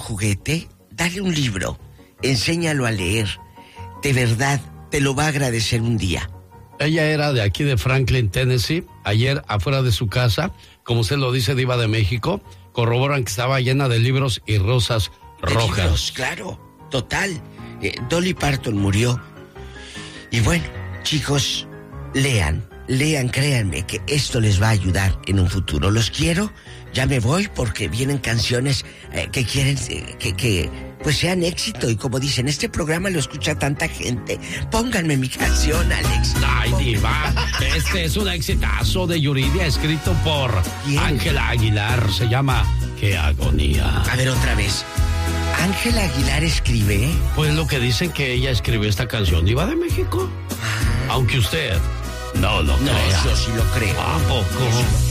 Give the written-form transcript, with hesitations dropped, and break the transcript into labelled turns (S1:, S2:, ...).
S1: juguete, dale un libro, enséñalo a leer. De verdad, te lo va a agradecer un día.
S2: Ella era de aquí de Franklin, Tennessee. Ayer, afuera de su casa, como usted lo dice, Diva de México, corroboran que estaba llena de libros y rosas rojas.
S1: Libros, claro, total. Dolly Parton murió. Y bueno, chicos, lean, créanme que esto les va a ayudar en un futuro. Los quiero, ya me voy porque vienen canciones que quieren que pues sean éxito. Y como dicen, este programa lo escucha tanta gente. Pónganme mi canción, Alex.
S2: Ay, Diva, este es un exitazo de Yuridia, escrito por Ángela Aguilar. Se llama Qué agonía.
S1: A ver, otra vez. Ángela Aguilar escribe.
S2: Pues lo que dicen que ella escribió esta canción, Diva de México. Aunque usted no lo crea.
S1: Yo sí lo creo.
S2: ¿A poco?